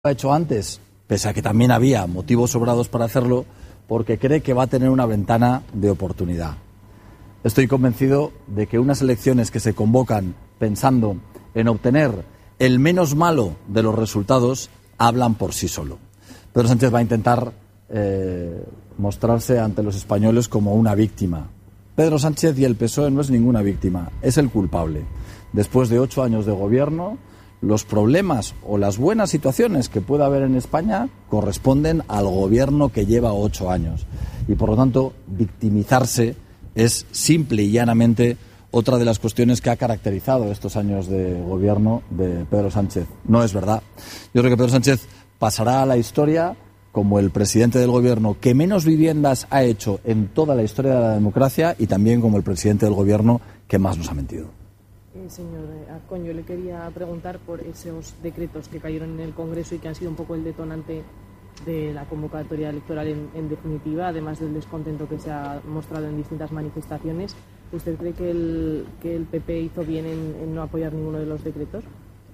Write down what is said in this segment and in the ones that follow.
ha hecho antes, pese a que también había motivos sobrados para hacerlo, porque cree que va a tener una ventana de oportunidad. Estoy convencido de que unas elecciones que se convocan pensando en obtener el menos malo de los resultados hablan por sí solo. Pedro Sánchez va a intentar mostrarse ante los españoles como una víctima. Pedro Sánchez y el PSOE no es ninguna víctima, es el culpable. Después de 8 años de gobierno, los problemas o las buenas situaciones que pueda haber en España corresponden al gobierno que lleva 8 años. Y por lo tanto, victimizarse es simple y llanamente otra de las cuestiones que ha caracterizado estos años de gobierno de Pedro Sánchez. No es verdad. Yo creo que Pedro Sánchez pasará a la historia como el presidente del gobierno que menos viviendas ha hecho en toda la historia de la democracia y también como el presidente del gobierno que más nos ha mentido. Señor Azcón, yo le quería preguntar por esos decretos que cayeron en el Congreso y que han sido un poco el detonante de la convocatoria electoral en definitiva, además del descontento que se ha mostrado en distintas manifestaciones. ¿Usted cree que el PP hizo bien en no apoyar ninguno de los decretos?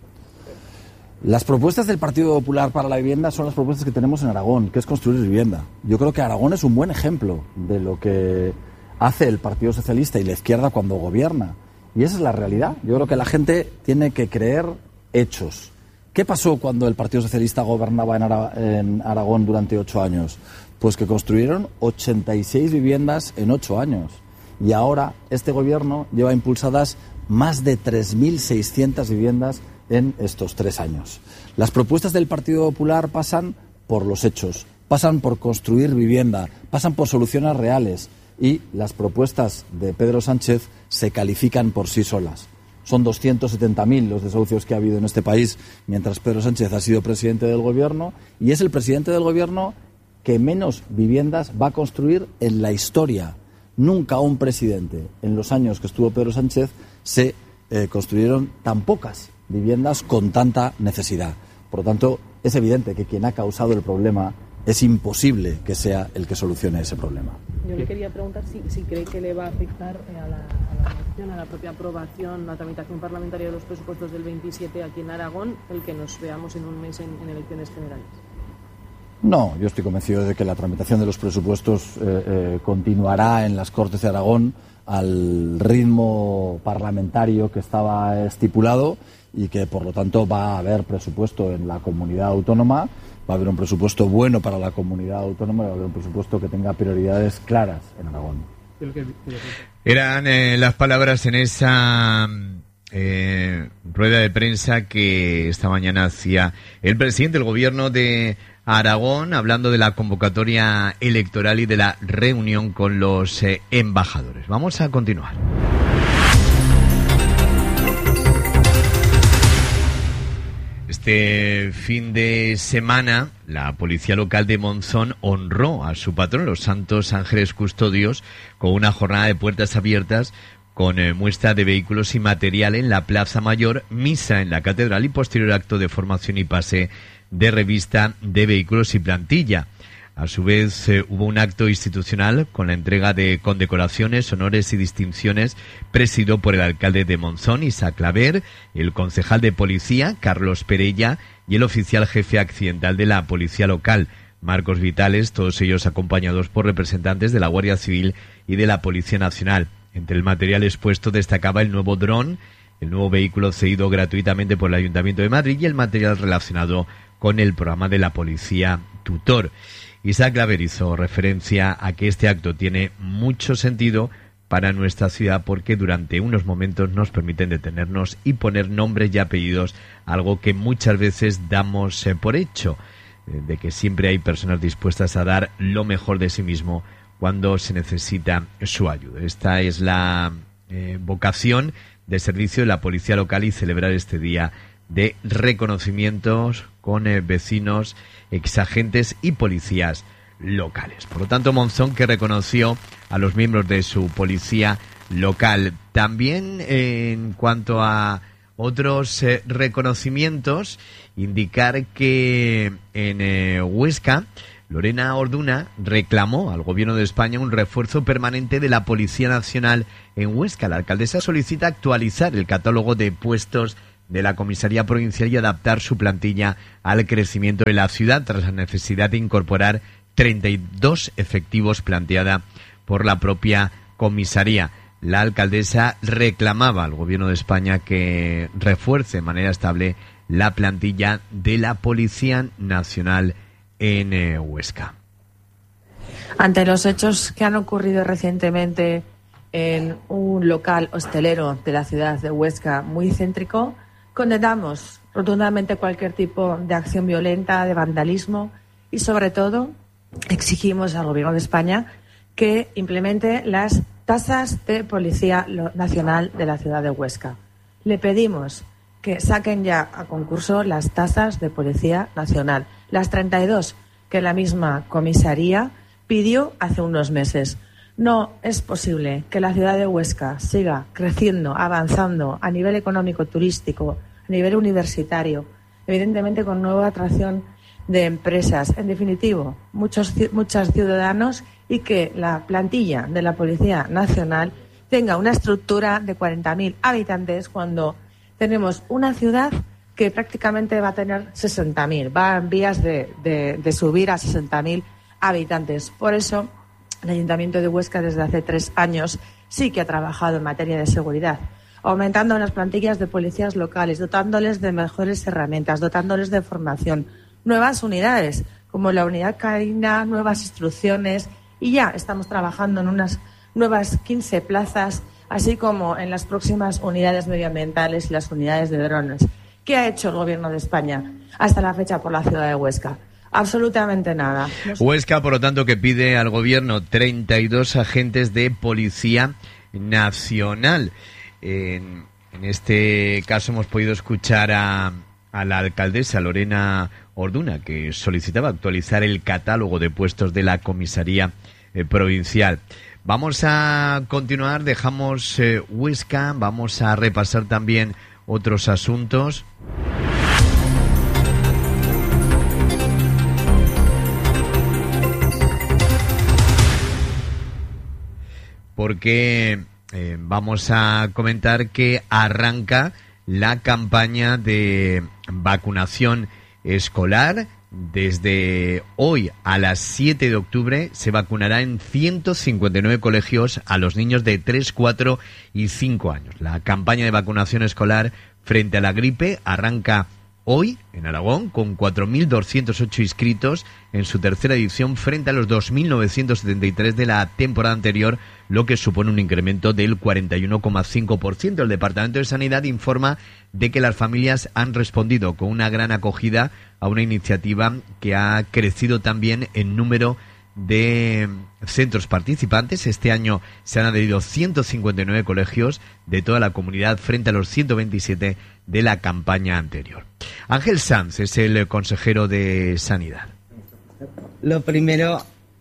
Las propuestas del Partido Popular para la vivienda son las propuestas que tenemos en Aragón, que es construir vivienda. Yo creo que Aragón es un buen ejemplo de lo que hace el Partido Socialista y la izquierda cuando gobierna. Y esa es la realidad. Yo creo que la gente tiene que creer hechos. ¿Qué pasó cuando el Partido Socialista gobernaba en Aragón durante 8 años? Pues que construyeron 86 viviendas en 8 años. Y ahora este gobierno lleva impulsadas más de 3.600 viviendas en estos 3 años. Las propuestas del Partido Popular pasan por los hechos, pasan por construir vivienda, pasan por soluciones reales. Y las propuestas de Pedro Sánchez se califican por sí solas. Son 270.000 los desahucios que ha habido en este país mientras Pedro Sánchez ha sido presidente del gobierno y es el presidente del gobierno que menos viviendas va a construir en la historia. Nunca un presidente, en los años que estuvo Pedro Sánchez, se construyeron tan pocas viviendas con tanta necesidad. Por lo tanto, es evidente que quien ha causado el problema es imposible que sea el que solucione ese problema. Yo le quería preguntar si cree que le va a afectar a la propia aprobación, la tramitación parlamentaria de los presupuestos del 27 aquí en Aragón, el que nos veamos en un mes en elecciones generales. No, yo estoy convencido de que la tramitación de los presupuestos continuará en las Cortes de Aragón al ritmo parlamentario que estaba estipulado y que, por lo tanto, va a haber presupuesto en la comunidad autónoma. Va a haber un presupuesto bueno para la comunidad autónoma y va a haber un presupuesto que tenga prioridades claras en Aragón. Eran las palabras en esa rueda de prensa que esta mañana hacía el presidente del gobierno de Aragón, hablando de la convocatoria electoral y de la reunión con los embajadores. Vamos a continuar. Este fin de semana, la policía local de Monzón honró a su patrón, los Santos Ángeles Custodios, con una jornada de puertas abiertas con muestra de vehículos y material en la Plaza Mayor, misa en la Catedral y posterior acto de formación y pase de revista de vehículos y plantilla. A su vez, hubo un acto institucional con la entrega de condecoraciones, honores y distinciones presidido por el alcalde de Monzón, Isaac Claver, el concejal de policía, Carlos Perella, y el oficial jefe accidental de la policía local, Marcos Vitales, todos ellos acompañados por representantes de la Guardia Civil y de la Policía Nacional. Entre el material expuesto destacaba el nuevo dron, el nuevo vehículo cedido gratuitamente por el Ayuntamiento de Madrid y el material relacionado con el programa de la Policía Tutor. Isaac Claver hizo referencia a que este acto tiene mucho sentido para nuestra ciudad porque durante unos momentos nos permiten detenernos y poner nombres y apellidos, algo que muchas veces damos por hecho, de que siempre hay personas dispuestas a dar lo mejor de sí mismo cuando se necesita su ayuda. Esta es la vocación de servicio de la policía local y celebrar este día de reconocimientos con vecinos, exagentes y policías locales. Por lo tanto, Monzón, que reconoció a los miembros de su policía local. También en cuanto a otros reconocimientos, indicar que en Huesca, Lorena Orduna reclamó al Gobierno de España un refuerzo permanente de la Policía Nacional en Huesca. La alcaldesa solicita actualizar el catálogo de puestos de la comisaría provincial y adaptar su plantilla al crecimiento de la ciudad tras la necesidad de incorporar 32 efectivos planteada por la propia comisaría. La alcaldesa reclamaba al Gobierno de España que refuerce de manera estable la plantilla de la Policía Nacional en Huesca. Ante los hechos que han ocurrido recientemente en un local hostelero de la ciudad de Huesca muy céntrico, condenamos rotundamente cualquier tipo de acción violenta, de vandalismo y, sobre todo, exigimos al Gobierno de España que implemente las tasas de Policía Nacional de la ciudad de Huesca. Le pedimos que saquen ya a concurso las tasas de Policía Nacional, las 32 que la misma comisaría pidió hace unos meses. No es posible que la ciudad de Huesca siga creciendo, avanzando a nivel económico, turístico, a nivel universitario, evidentemente con nueva atracción de empresas, en definitivo, muchos ciudadanos, y que la plantilla de la Policía Nacional tenga una estructura de 40.000 habitantes cuando tenemos una ciudad que prácticamente va a tener 60.000, va en vías de subir a 60.000 habitantes. Por eso, el Ayuntamiento de Huesca desde hace 3 años sí que ha trabajado en materia de seguridad, aumentando las plantillas de policías locales, dotándoles de mejores herramientas, dotándoles de formación, nuevas unidades, como la unidad canina, nuevas instrucciones, y ya estamos trabajando en unas nuevas 15 plazas, así como en las próximas unidades medioambientales y las unidades de drones. ¿Qué ha hecho el Gobierno de España hasta la fecha por la ciudad de Huesca? Absolutamente nada. Huesca, por lo tanto, que pide al Gobierno 32 agentes de Policía Nacional. En este caso hemos podido escuchar a la alcaldesa Lorena Orduna, que solicitaba actualizar el catálogo de puestos de la comisaría provincial. Vamos a continuar, dejamos Huesca, vamos a repasar también otros asuntos. Porque vamos a comentar que arranca la campaña de vacunación escolar. Desde hoy a las 7 de octubre se vacunará en 159 colegios a los niños de 3, 4 y 5 años. La campaña de vacunación escolar frente a la gripe arranca hoy en Aragón con 4.208 inscritos en su tercera edición frente a los 2.973 de la temporada anterior, lo que supone un incremento del 41,5%. El Departamento de Sanidad informa de que las familias han respondido con una gran acogida a una iniciativa que ha crecido también en número de centros participantes. Este año se han adherido 159 colegios de toda la comunidad frente a los 127 de la campaña anterior. Ángel Sanz es el consejero de Sanidad. Lo primero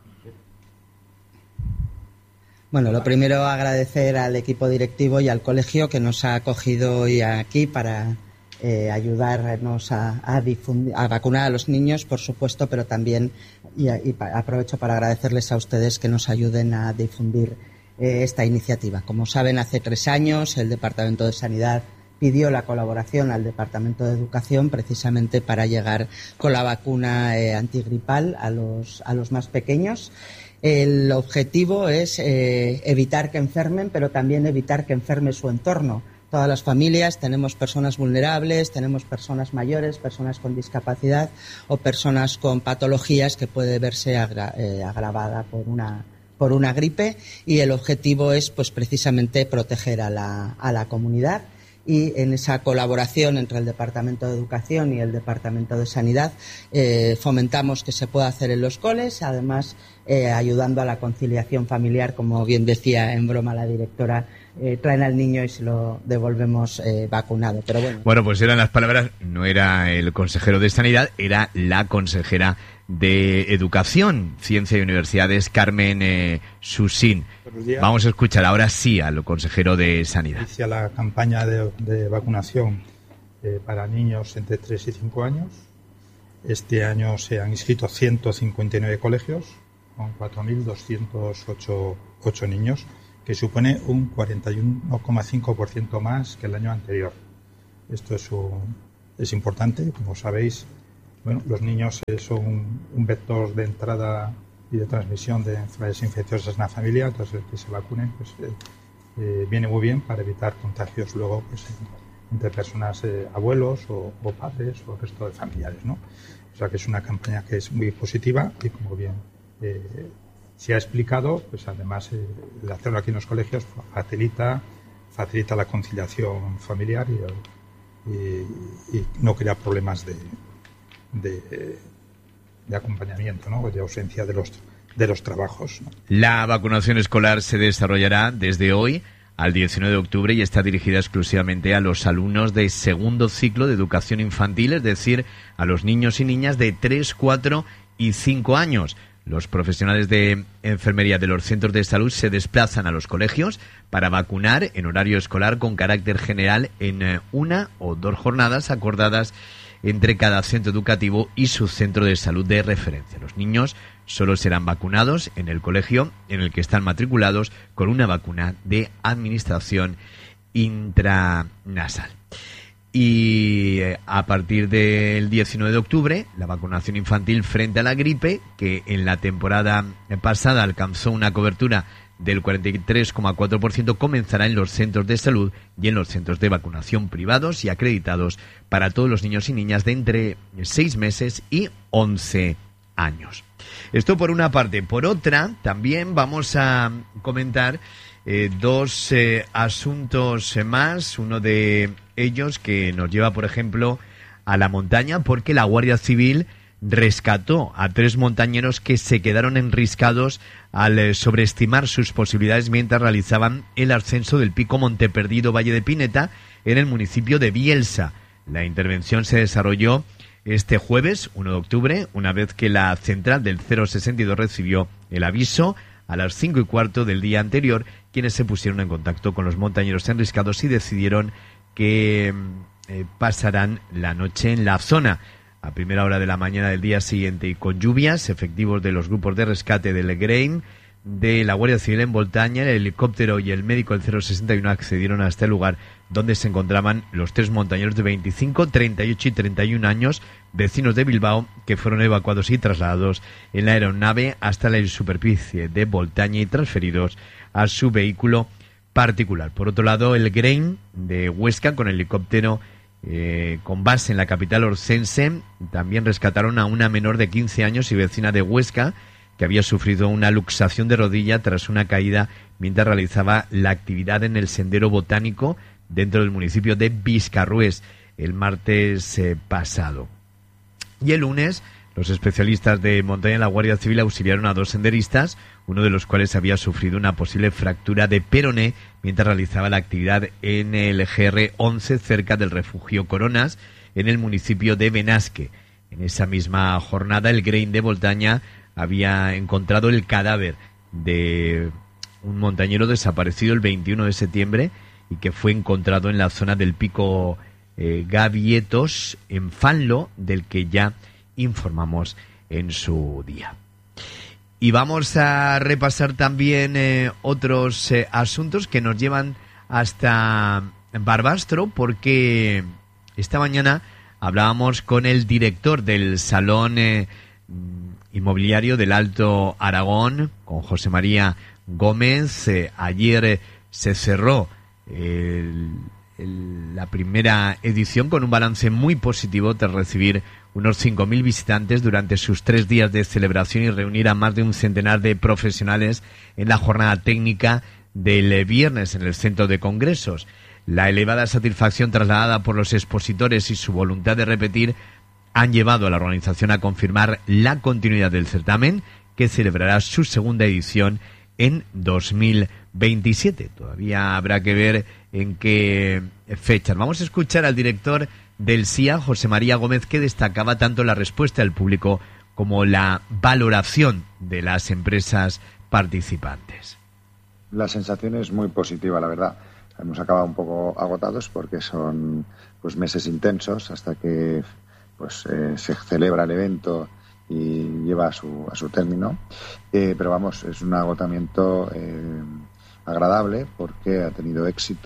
agradecer al equipo directivo y al colegio que nos ha acogido hoy aquí para ayudarnos a vacunar a los niños, por supuesto, pero también y aprovecho para agradecerles a ustedes que nos ayuden a difundir esta iniciativa. Como saben, hace 3 años el Departamento de Sanidad pidió la colaboración al Departamento de Educación precisamente para llegar con la vacuna antigripal a los más pequeños. El objetivo es evitar que enfermen, pero también evitar que enferme su entorno. Todas las familias tenemos personas vulnerables, tenemos personas mayores, personas con discapacidad o personas con patologías que puede verse agravada por una gripe, y el objetivo es pues precisamente proteger a la comunidad. Y en esa colaboración entre el Departamento de Educación y el Departamento de Sanidad fomentamos que se pueda hacer en los coles, además ayudando a la conciliación familiar, como bien decía en broma la directora, traen al niño y se lo devolvemos vacunado. Pero bueno, pues eran las palabras, no era el consejero de Sanidad, era la consejera de Educación, Ciencia y Universidades, Carmen Susín. Vamos a escuchar ahora sí al consejero de Sanidad. Inicia la campaña de vacunación para niños entre 3 y 5 años. Este año se han inscrito 159 colegios con 4.208 niños, que supone un 41,5% más que el año anterior. Esto es importante, como sabéis. Bueno, los niños son un vector de entrada y de transmisión de enfermedades infecciosas en la familia, entonces el que se vacunen pues, viene muy bien para evitar contagios luego pues, entre personas, abuelos o padres o el resto de familiares, ¿no? O sea que es una campaña que es muy positiva y como bien se ha explicado, pues además el hacerlo aquí en los colegios facilita la conciliación familiar y no crea problemas de acompañamiento, ¿no? De ausencia de los trabajos, ¿no? La vacunación escolar se desarrollará desde hoy al 19 de octubre y está dirigida exclusivamente a los alumnos de segundo ciclo de educación infantil, es decir, a los niños y niñas de 3, 4 y 5 años. Los profesionales de enfermería de los centros de salud se desplazan a los colegios para vacunar en horario escolar con carácter general en 1 o 2 jornadas acordadas entre cada centro educativo y su centro de salud de referencia. Los niños solo serán vacunados en el colegio en el que están matriculados con una vacuna de administración intranasal. Y a partir del 19 de octubre, la vacunación infantil frente a la gripe, que en la temporada pasada alcanzó una cobertura del 43,4%, comenzará en los centros de salud y en los centros de vacunación privados y acreditados para todos los niños y niñas de entre 6 meses y 11 años. Esto por una parte. Por otra, también vamos a comentar dos asuntos más. Uno de ellos que nos lleva, por ejemplo, a la montaña, porque la Guardia Civil rescató a 3 montañeros que se quedaron enriscados al sobreestimar sus posibilidades mientras realizaban el ascenso del pico Monteperdido Valle de Pineta en el municipio de Bielsa. La intervención se desarrolló este jueves, 1 de octubre, una vez que la central del 062 recibió el aviso a las 5:15 del día anterior, quienes se pusieron en contacto con los montañeros enriscados y decidieron que pasarán la noche en la zona. A primera hora de la mañana del día siguiente y con lluvias, efectivos de los grupos de rescate del GREIN, de la Guardia Civil en Boltaña, el helicóptero y el médico del 061 accedieron a este lugar donde se encontraban los 3 montañeros de 25, 38 y 31 años, vecinos de Bilbao, que fueron evacuados y trasladados en la aeronave hasta la superficie de Boltaña y transferidos a su vehículo particular. Por otro lado, el GREIN de Huesca, con helicóptero con base en la capital orcense, también rescataron a una menor de 15 años y vecina de Huesca, que había sufrido una luxación de rodilla tras una caída mientras realizaba la actividad en el sendero botánico dentro del municipio de Viscarrués el martes pasado. Y el lunes, los especialistas de montaña de la Guardia Civil auxiliaron a 2 senderistas, uno de los cuales había sufrido una posible fractura de peroné mientras realizaba la actividad en el GR11 cerca del refugio Coronas, en el municipio de Benasque. En esa misma jornada, el GREIN de Boltaña había encontrado el cadáver de un montañero desaparecido el 21 de septiembre y que fue encontrado en la zona del pico Gavietos, en Fanlo, del que ya informamos en su día. Y vamos a repasar también otros asuntos que nos llevan hasta Barbastro, porque esta mañana hablábamos con el director del Salón Inmobiliario del Alto Aragón, con José María Gómez. Ayer se cerró la primera edición con un balance muy positivo tras recibir unos 5.000 visitantes durante sus 3 días de celebración y reunir a más de un centenar de profesionales en la jornada técnica del viernes en el centro de congresos. La elevada satisfacción trasladada por los expositores y su voluntad de repetir han llevado a la organización a confirmar la continuidad del certamen, que celebrará su segunda edición en 2027. Todavía habrá que ver en qué fechas. Vamos a escuchar al director del SIA, José María Gómez, que destacaba tanto la respuesta del público como la valoración de las empresas participantes. La sensación es muy positiva, la verdad. Hemos acabado un poco agotados porque son meses intensos hasta que se celebra el evento y lleva a su término. Pero vamos, es un agotamiento agradable porque ha tenido éxito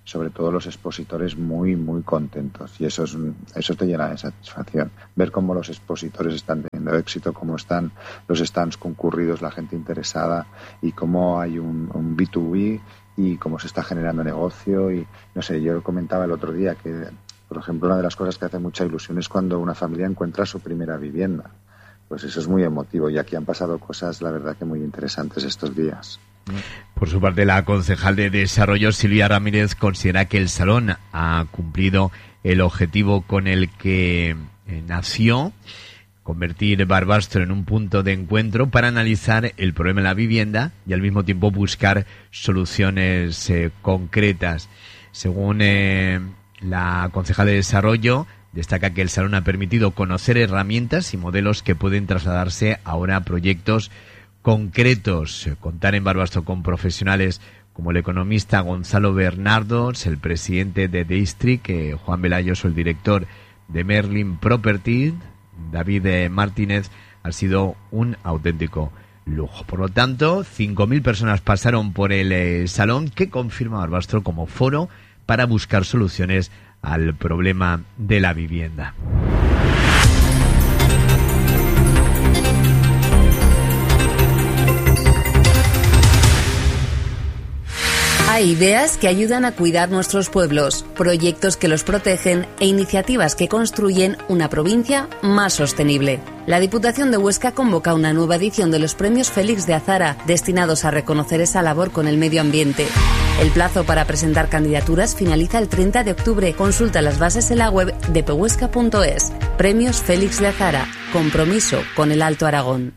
sobre todo los expositores muy, muy contentos. Y eso te llena de satisfacción. Ver cómo los expositores están teniendo éxito, cómo están los stands concurridos, la gente interesada y cómo hay un B2B y cómo se está generando negocio. Y no sé, yo comentaba el otro día que, por ejemplo, una de las cosas que hace mucha ilusión es cuando una familia encuentra su primera vivienda. Pues eso es muy emotivo y aquí han pasado cosas, la verdad, que muy interesantes estos días. Por su parte, la concejal de Desarrollo, Silvia Ramírez, considera que el Salón ha cumplido el objetivo con el que nació, convertir Barbastro en un punto de encuentro para analizar el problema de la vivienda y al mismo tiempo buscar soluciones concretas. Según la concejal de Desarrollo, destaca que el Salón ha permitido conocer herramientas y modelos que pueden trasladarse ahora a proyectos concretos. Contar en Barbastro con profesionales como el economista Gonzalo Bernardos, el presidente de District, Juan Velayos, o el director de Merlin Property, David Martínez, ha sido un auténtico lujo. Por lo tanto, 5.000 personas pasaron por el Salón, que confirma Barbastro como foro para buscar soluciones al problema de la vivienda. Hay ideas que ayudan a cuidar nuestros pueblos, proyectos que los protegen e iniciativas que construyen una provincia más sostenible. La Diputación de Huesca convoca una nueva edición de los Premios Félix de Azara, destinados a reconocer esa labor con el medio ambiente. El plazo para presentar candidaturas finaliza el 30 de octubre. Consulta las bases en la web de pehuesca.es. Premios Félix de Azara. Compromiso con el Alto Aragón.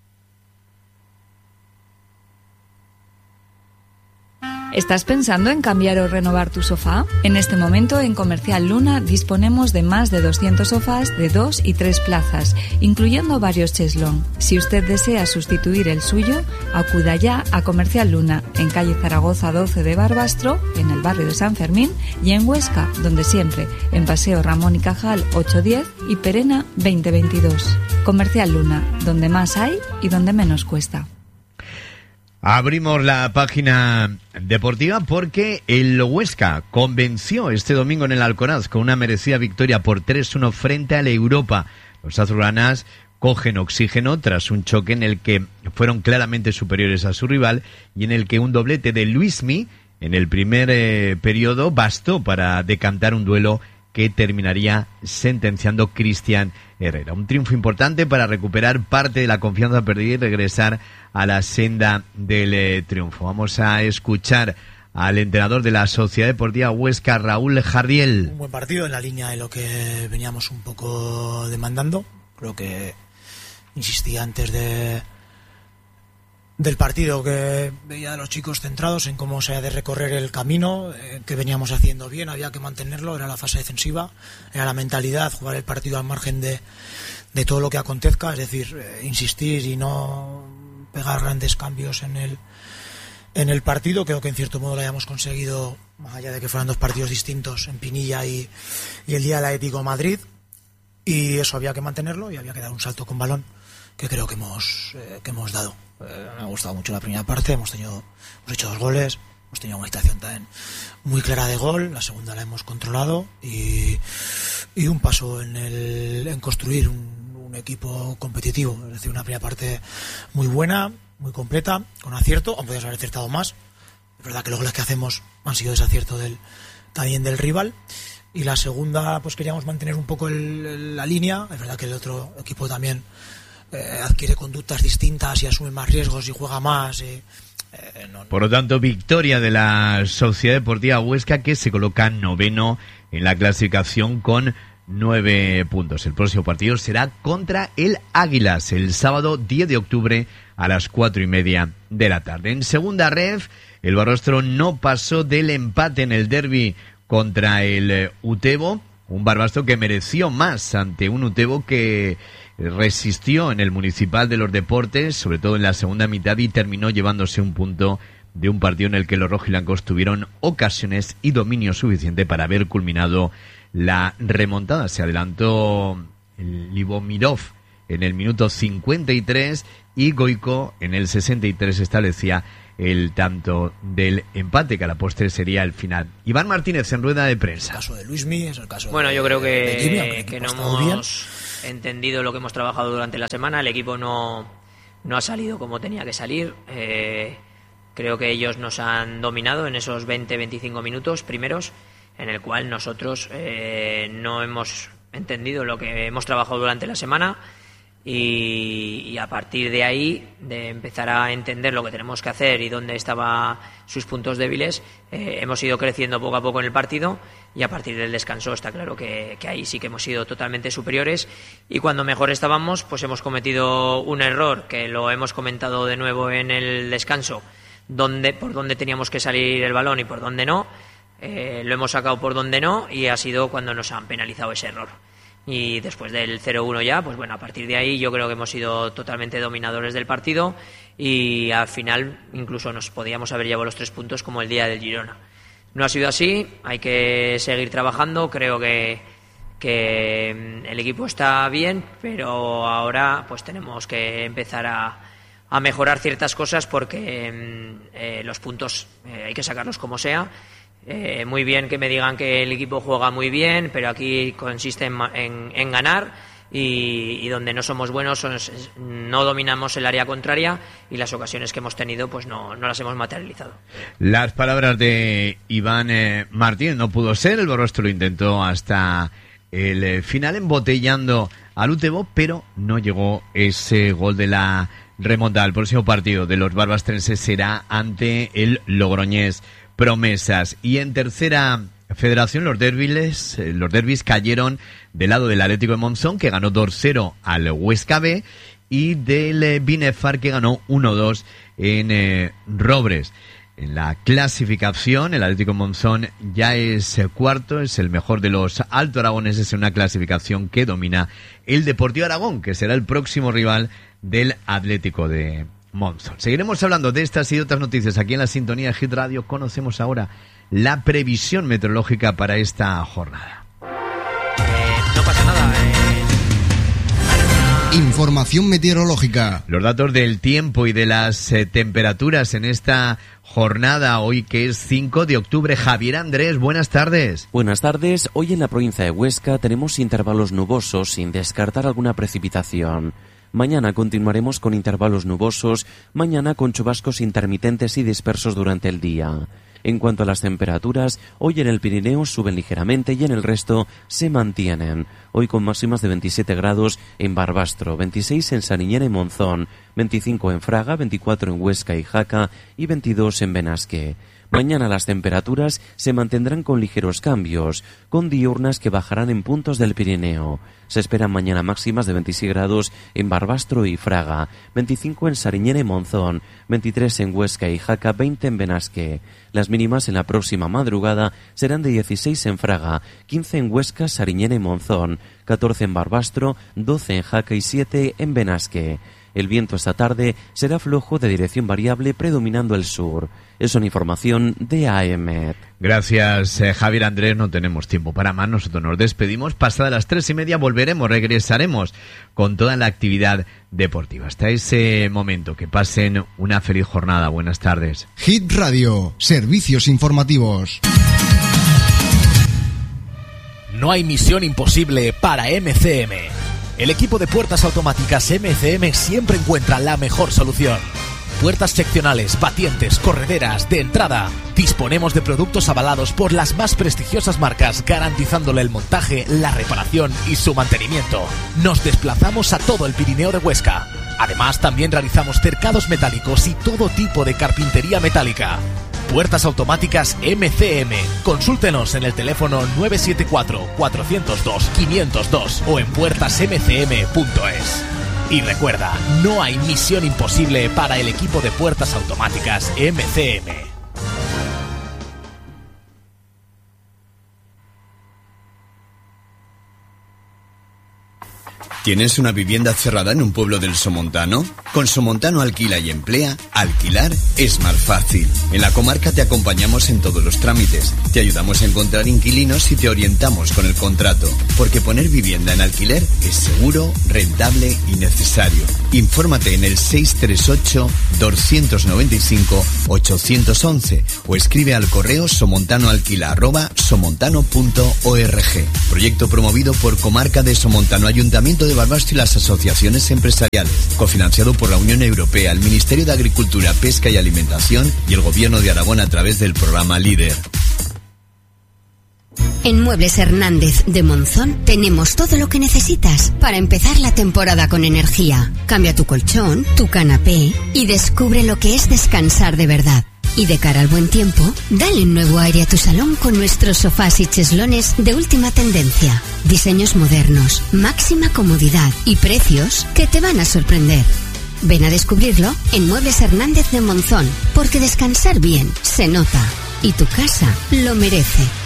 ¿Estás pensando en cambiar o renovar tu sofá? En este momento en Comercial Luna disponemos de más de 200 sofás de 2 y 3 plazas, incluyendo varios cheslong. Si usted desea sustituir el suyo, acuda ya a Comercial Luna, en calle Zaragoza 12 de Barbastro, en el barrio de San Fermín, y en Huesca, donde siempre, en Paseo Ramón y Cajal 810 y Perena 2022. Comercial Luna, donde más hay y donde menos cuesta. Abrimos la página deportiva porque el Huesca convenció este domingo en el Alcoraz con una merecida victoria por 3-1 frente al Europa. Los azulgranas cogen oxígeno tras un choque en el que fueron claramente superiores a su rival y en el que un doblete de Luismi en el primer periodo bastó para decantar un duelo que terminaría sentenciando Cristian Herrera. Un triunfo importante para recuperar parte de la confianza perdida y regresar a la senda del triunfo. Vamos a escuchar al entrenador de la Sociedad Deportiva Huesca, Raúl Jardiel. Un buen partido en la línea de lo que veníamos un poco demandando. Creo que insistí antes del partido que veía a los chicos centrados en cómo se ha de recorrer el camino, que veníamos haciendo bien, había que mantenerlo, era la fase defensiva, era la mentalidad, jugar el partido al margen de todo lo que acontezca, es decir, insistir y no pegar grandes cambios en el partido. Creo que en cierto modo lo hayamos conseguido, más allá de que fueran dos partidos distintos, en Pinilla y el día del Atlético de Madrid, y eso había que mantenerlo y había que dar un salto con balón que creo que hemos dado. Me ha gustado mucho la primera parte, hemos hecho 2 goles, hemos tenido una situación también muy clara de gol, la segunda la hemos controlado y un paso en construir un equipo competitivo, es decir, una primera parte muy buena, muy completa, con acierto, aunque podríamos haber acertado más. Es verdad que los goles que hacemos han sido desacierto también del rival, y la segunda pues queríamos mantener un poco la línea. Es verdad que el otro equipo también adquiere conductas distintas y asume más riesgos y juega más. Por lo tanto, victoria de la Sociedad Deportiva Huesca, que se coloca 9º en la clasificación con 9 puntos. El próximo partido será contra el Águilas el sábado 10 de octubre a las 4:30 de la tarde. En segunda ref, el Barbastro no pasó del empate en el derbi contra el Utebo, un Barbastro que mereció más ante un Utebo que resistió en el Municipal de los Deportes, sobre todo en la segunda mitad, y terminó llevándose un punto de un partido en el que los rojiblancos tuvieron ocasiones y dominio suficiente para haber culminado la remontada. Se adelantó el Libomirov en el minuto 53 y Goico en el 63 establecía el tanto del empate, que a la postre sería el final. Iván Martínez en rueda de prensa. El caso de Luismi, es el caso yo creo de que no hemos entendido lo que hemos trabajado durante la semana. El equipo no ha salido como tenía que salir. Creo que ellos nos han dominado en esos 20-25 minutos primeros, en el cual nosotros no hemos entendido lo que hemos trabajado durante la semana. Y a partir de ahí, de empezar a entender lo que tenemos que hacer y dónde estaban sus puntos débiles, hemos ido creciendo poco a poco en el partido, y a partir del descanso está claro que ahí sí que hemos sido totalmente superiores, y cuando mejor estábamos pues hemos cometido un error que lo hemos comentado de nuevo en el descanso, por dónde teníamos que salir el balón y por dónde no. Lo hemos sacado por donde no, y ha sido cuando nos han penalizado ese error. Y después del 0-1 ya, pues bueno, a partir de ahí yo creo que hemos sido totalmente dominadores del partido, y al final incluso nos podíamos haber llevado los 3 puntos como el día del Girona. No ha sido así, hay que seguir trabajando. Creo que el equipo está bien, pero ahora pues tenemos que empezar a mejorar ciertas cosas, porque los puntos hay que sacarlos como sea. Muy bien que me digan que el equipo juega muy bien, pero aquí consiste en ganar, y donde no somos buenos no dominamos el área contraria, y las ocasiones que hemos tenido pues no las hemos materializado. Las palabras de Iván Martínez. No pudo ser, el Borrostro lo intentó hasta el final embotellando al Utebo, pero no llegó ese gol de la remontada. El próximo partido de los barbastrenses será ante el Logroñés Promesas. Y en tercera federación, los derbis cayeron del lado del Atlético de Monzón, que ganó 2-0 al Huesca B, y del Binefar, que ganó 1-2 en Robres. En la clasificación, el Atlético de Monzón ya es cuarto, es el mejor de los alto aragoneses en una clasificación que domina el Deportivo Aragón, que será el próximo rival del Atlético de Monzón. Seguiremos hablando de estas y de otras noticias aquí en la sintonía de Hit Radio. Conocemos ahora la previsión meteorológica para esta jornada. No pasa nada. Información meteorológica. Los datos del tiempo y de las temperaturas en esta jornada, hoy que es 5 de octubre. Javier Andrés, buenas tardes. Buenas tardes. Hoy en la provincia de Huesca tenemos intervalos nubosos sin descartar alguna precipitación. Mañana continuaremos con intervalos nubosos, mañana con chubascos intermitentes y dispersos durante el día. En cuanto a las temperaturas, hoy en el Pirineo suben ligeramente y en el resto se mantienen. Hoy con máximas de 27 grados en Barbastro, 26 en Sariñena y Monzón, 25 en Fraga, 24 en Huesca y Jaca y 22 en Benasque. Mañana las temperaturas se mantendrán con ligeros cambios, con diurnas que bajarán en puntos del Pirineo. Se esperan mañana máximas de 26 grados en Barbastro y Fraga, 25 en Sariñena y Monzón, 23 en Huesca y Jaca, 20 en Benasque. Las mínimas en la próxima madrugada serán de 16 en Fraga, 15 en Huesca, Sariñena y Monzón, 14 en Barbastro, 12 en Jaca y 7 en Benasque. El viento esta tarde será flojo de dirección variable predominando el sur. Es una información de AEMET. Gracias, Javier Andrés. No tenemos tiempo para más. Nosotros nos despedimos. Pasadas las 3:30 regresaremos con toda la actividad deportiva. Hasta ese momento, que pasen una feliz jornada. Buenas tardes. Hit Radio, servicios informativos. No hay misión imposible para MCM. El equipo de puertas automáticas MCM siempre encuentra la mejor solución. Puertas seccionales, batientes, correderas, de entrada. Disponemos de productos avalados por las más prestigiosas marcas, garantizándole el montaje, la reparación y su mantenimiento. Nos desplazamos a todo el Pirineo de Huesca. Además, también realizamos cercados metálicos y todo tipo de carpintería metálica. Puertas automáticas MCM. Consúltenos en el teléfono 974-402-502 o en puertasmcm.es. Y recuerda, no hay misión imposible para el equipo de puertas automáticas MCM. ¿Tienes una vivienda cerrada en un pueblo del Somontano? Con Somontano Alquila y Emplea, alquilar es más fácil. En la comarca te acompañamos en todos los trámites, te ayudamos a encontrar inquilinos y te orientamos con el contrato. Porque poner vivienda en alquiler es seguro, rentable y necesario. Infórmate en el 638-295-811 o escribe al correo somontanoalquila@somontano.org. Proyecto promovido por Comarca de Somontano, Ayuntamiento de Barbastro y las asociaciones empresariales. Cofinanciado por la Unión Europea, el Ministerio de Agricultura, Pesca y Alimentación y el Gobierno de Aragón a través del programa LEADER. En Muebles Hernández de Monzón tenemos todo lo que necesitas para empezar la temporada con energía. Cambia tu colchón, tu canapé y descubre lo que es descansar de verdad. Y de cara al buen tiempo, dale un nuevo aire a tu salón con nuestros sofás y cheslones de última tendencia. Diseños modernos, máxima comodidad y precios que te van a sorprender. Ven a descubrirlo en Muebles Hernández de Monzón, porque descansar bien se nota y tu casa lo merece.